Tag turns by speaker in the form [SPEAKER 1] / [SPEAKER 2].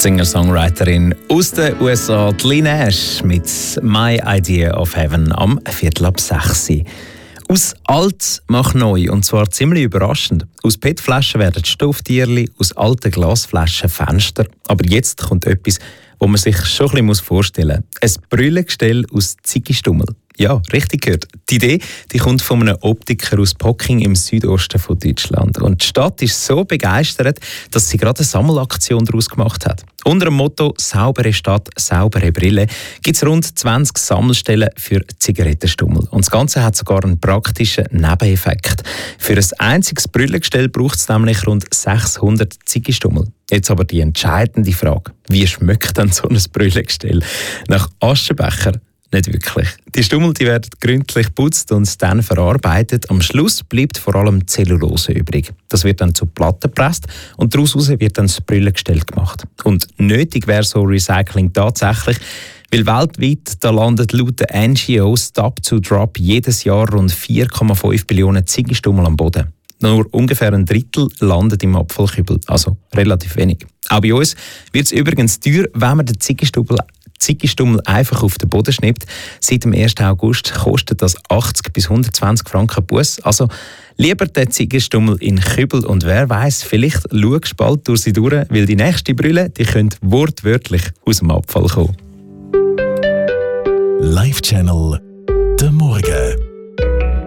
[SPEAKER 1] Singer-Songwriterin aus den USA, Lynn Ash, mit «My Idea of Heaven» am 5:45. Aus alt macht neu, und zwar ziemlich überraschend. Aus PET-Flaschen werden Stofftierchen, aus alten Glasflaschen Fenster. Aber jetzt kommt etwas, wo man sich schon ein bisschen vorstellen muss. Ein Brillengestell aus Ziegistummel. Ja, richtig gehört. Die Idee kommt von einem Optiker aus Pocking im Südosten von Deutschland. Und die Stadt ist so begeistert, dass sie gerade eine Sammelaktion daraus gemacht hat. Unter dem Motto «Saubere Stadt, saubere Brille» gibt es rund 20 Sammelstellen für Zigarettenstummel. Und das Ganze hat sogar einen praktischen Nebeneffekt. Für ein einziges Brillengestell braucht es nämlich rund 600 Ziegistummel. Jetzt aber die entscheidende Frage: Wie schmeckt denn so ein Brillengestell? Nach Aschenbecher? Nicht wirklich. Die Stummel werden gründlich geputzt und dann verarbeitet. Am Schluss bleibt vor allem Zellulose übrig. Das wird dann zu Platten gepresst und daraus wird dann das Brillengestell gemacht. Und nötig wäre so Recycling tatsächlich, weil weltweit da landet laut der NGO Stop to Drop jedes Jahr rund 4,5 Billionen Ziegenstummel am Boden. Nur ungefähr ein Drittel landet im Abfallkübel, also relativ wenig. Auch bei uns wird es übrigens teuer, wenn man den Ziegenstummel einfach auf den Boden schnippt. Seit dem 1. August kostet das 80 bis 120 Franken Buß. Also lieber den Ziegenstummel in Kübel, und wer weiß, vielleicht schaust du bald durch sie durch, weil die nächste Brille, die könnte wortwörtlich aus dem Abfall kommen.
[SPEAKER 2] Live Channel